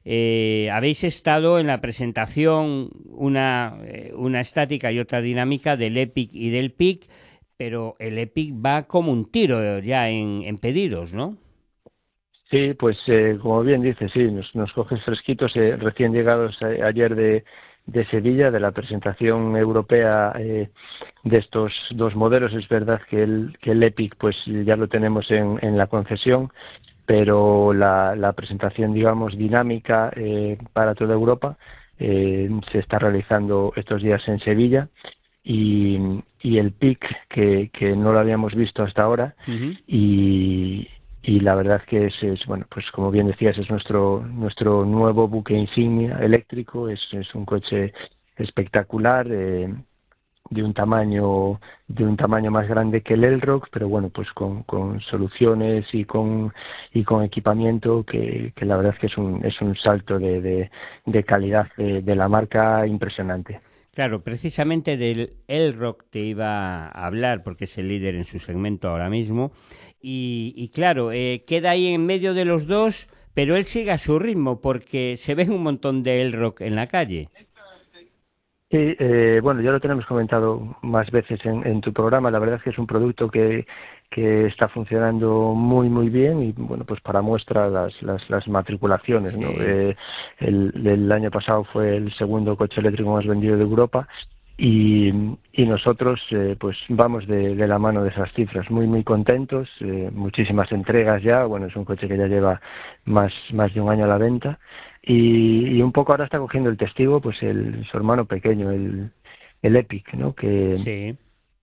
habéis estado en la presentación, una estática y otra dinámica del Epic y del Peak, pero el Epic va como un tiro ya en pedidos, ¿no? Sí, pues como bien dices, sí, nos coges fresquitos, recién llegados ayer de Sevilla, de la presentación europea de estos dos modelos. Es verdad que el Epic pues ya lo tenemos en la concesión, pero la presentación, digamos, dinámica para toda Europa se está realizando estos días en Sevilla. Y el Peak que no lo habíamos visto hasta ahora. Uh-huh. Y la verdad que es bueno, pues como bien decías, es nuestro nuevo buque insignia eléctrico. Es un coche espectacular, de un tamaño más grande que el Elrock, pero bueno, pues con soluciones y con equipamiento que la verdad que es un salto de calidad de la marca impresionante. Claro, precisamente del Elrock te iba a hablar porque es el líder en su segmento ahora mismo y claro, queda ahí en medio de los dos, pero él sigue a su ritmo porque se ven un montón de Elrock en la calle. Sí, bueno, ya lo tenemos comentado más veces en tu programa. La verdad es que es un producto que está funcionando muy bien y bueno, pues para muestra las matriculaciones, ¿no? Sí. El año pasado fue el segundo coche eléctrico más vendido de Europa y nosotros pues vamos de la mano de esas cifras, muy contentos, muchísimas entregas ya. Bueno, es un coche que ya lleva más de un año a la venta. Y un poco ahora está cogiendo el testigo pues su hermano pequeño, el Epic, ¿no? Sí.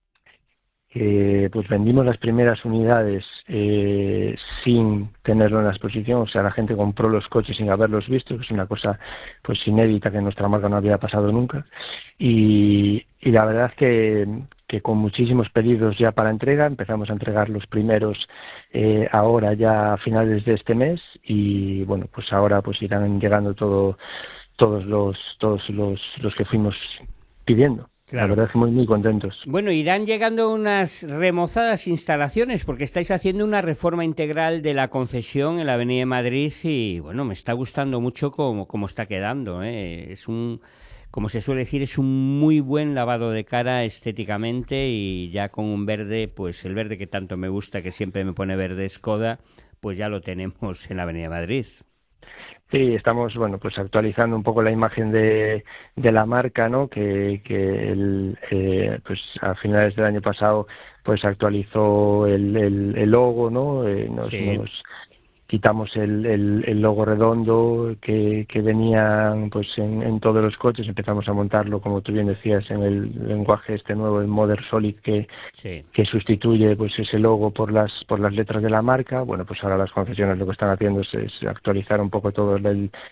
Pues vendimos las primeras unidades sin tenerlo en la exposición. O sea, la gente compró los coches sin haberlos visto, que es una cosa pues inédita que en nuestra marca no había pasado nunca. Y la verdad que con muchísimos pedidos ya para entrega. Empezamos a entregar los primeros ahora ya a finales de este mes y bueno, pues ahora pues irán llegando todos los que fuimos pidiendo. Claro. La verdad es que muy contentos. Bueno, irán llegando unas remozadas instalaciones porque estáis haciendo una reforma integral de la concesión en la Avenida de Madrid y bueno, me está gustando mucho cómo está quedando, ¿eh? Como se suele decir, es un muy buen lavado de cara estéticamente y ya con un verde, pues el verde que tanto me gusta, que siempre me pone verde Skoda, pues ya lo tenemos en la Avenida de Madrid. Sí, estamos bueno pues actualizando un poco la imagen de la marca, ¿no? Que pues a finales del año pasado pues actualizó el logo, ¿no? Nos quitamos el logo redondo que venían pues en todos los coches. Empezamos a montarlo, como tú bien decías, en el lenguaje este nuevo, el Modern Solid, que sustituye pues ese logo por las letras de la marca. Bueno, pues ahora las concesiones lo que están haciendo es actualizar un poco todo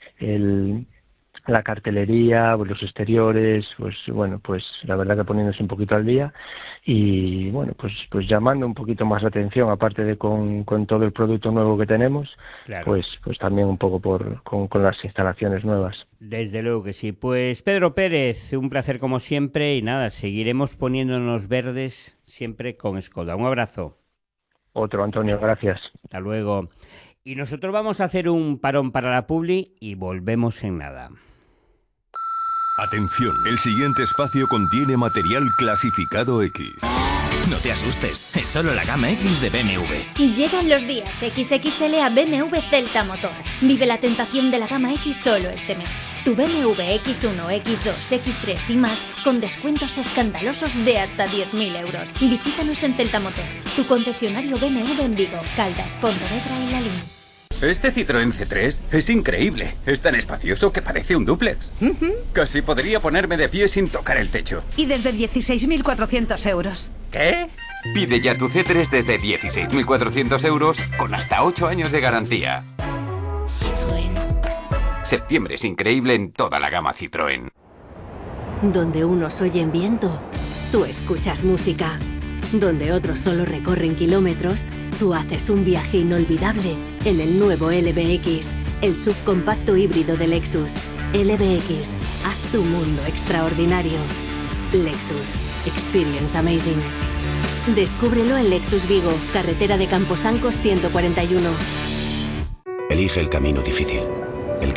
la cartelería, pues los exteriores, pues bueno, pues la verdad que poniéndose un poquito al día y bueno, pues llamando un poquito más la atención, aparte de con todo el producto nuevo que tenemos, claro. pues también un poco con las instalaciones nuevas. Desde luego que sí. Pues Pedro Pérez, un placer como siempre y nada, seguiremos poniéndonos verdes siempre con Skoda. Un abrazo. Otro, Antonio, gracias. Hasta luego. Y nosotros vamos a hacer un parón para la publi y volvemos en nada. Atención, el siguiente espacio contiene material clasificado X. No te asustes, es solo la gama X de BMW. Llegan los días XXL a BMW Celta Motor. Vive la tentación de la gama X solo este mes. Tu BMW X1, X2, X3 y más con descuentos escandalosos de hasta 10.000 euros. Visítanos en Celta Motor, tu concesionario BMW en Vigo, Caldas, Pontevedra y Lalín. Este Citroën C3 es increíble. Es tan espacioso que parece un dúplex. Casi podría ponerme de pie sin tocar el techo. Y desde 16.400 euros. ¿Qué? Pide ya tu C3 desde 16.400 euros con hasta 8 años de garantía. Citroën. Septiembre es increíble en toda la gama Citroën. Donde unos oyen viento, tú escuchas música. Donde otros solo recorren kilómetros, tú haces un viaje inolvidable en el nuevo LBX, el subcompacto híbrido de Lexus. LBX, haz tu mundo extraordinario. Lexus, experience amazing. Descúbrelo en Lexus Vigo, carretera de Camposancos 141. Elige el camino difícil.